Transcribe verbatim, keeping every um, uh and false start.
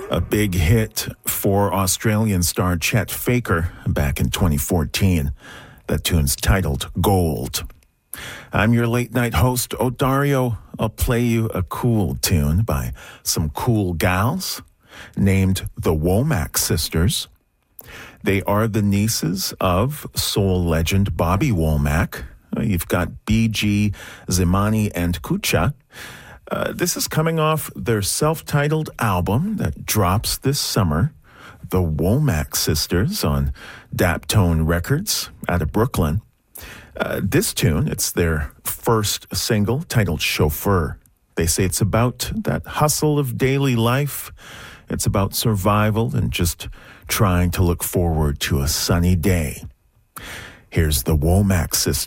A big hit for Australian star Chet Faker back in twenty fourteen. That tune's titled Gold. I'm your late night host, Odario. I'll play you a cool tune by some cool gals named the Womack Sisters. They are the nieces of soul legend Bobby Womack. You've got B G, Zimani, and Kucha. Uh, this is coming off their self-titled album that drops this summer, The Womack Sisters, on Daptone Records out of Brooklyn. Uh, this tune, it's their first single, titled Chauffeur. They say it's about that hustle of daily life. It's about survival and just trying to look forward to a sunny day. Here's the Womack Sisters.